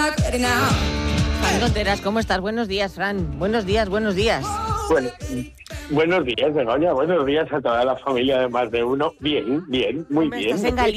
Fran Contreras, ¿cómo estás? Buenos días, Fran. Buenos días. Bueno, buenos días, Begoña. Buenos días a toda la familia de Más de Uno. Bien, muy bien. Estás en Galicia.